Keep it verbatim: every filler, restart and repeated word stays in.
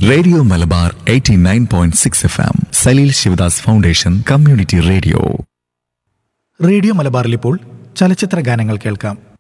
Radio Malabar eighty nine point six F M Saleel Sivadas foundation community radio. Radio മലബാറിൽ ഇപ്പോൾ ചലച്ചിത്ര ഗാനങ്ങൾ കേൾക്കാം.